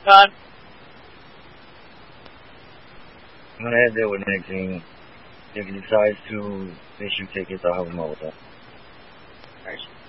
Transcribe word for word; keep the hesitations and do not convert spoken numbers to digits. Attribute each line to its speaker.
Speaker 1: Done.
Speaker 2: I'm gonna head there with Nick, and if he decides to issue tickets, I'll help him out with that.
Speaker 1: Nice.